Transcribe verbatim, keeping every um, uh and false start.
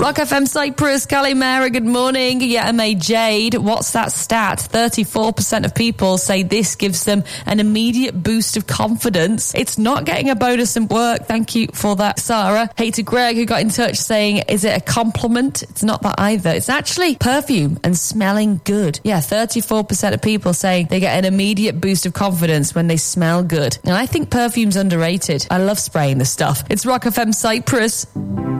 Rock F M Cyprus, Calimera, good morning. Yeah, M A Jade, what's that stat? thirty-four percent of people say this gives them an immediate boost of confidence. It's not getting a bonus in work. Thank you for that, Sarah. Hey to Greg, who got in touch saying, is it a compliment? It's not that either. It's actually perfume and smelling good. Yeah, thirty-four percent of people saying they get an immediate boost of confidence when they smell good. And I think perfume's underrated. I love spraying this stuff. It's Rock F M Cyprus.